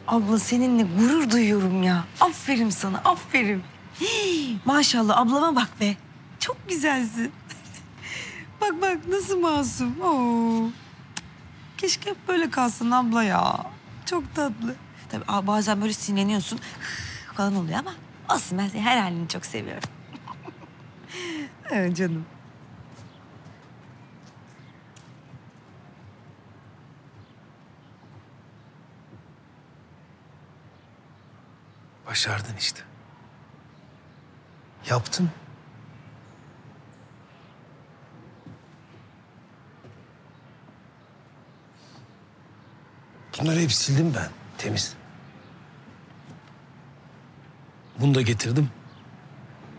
Abla seninle gurur duyuyorum ya. Aferin sana, aferin. Hii, maşallah ablama bak be. Çok güzelsin. Bak bak nasıl masum. Oo. Keşke hep böyle kalsın abla ya. Çok tatlı. Tabii bazen böyle sinirleniyorsun falan oluyor ama olsun, ben senin her halini çok seviyorum. Evet canım. Başardın işte. Yaptın. Bunları hep sildim ben. Temiz. Bunu da getirdim.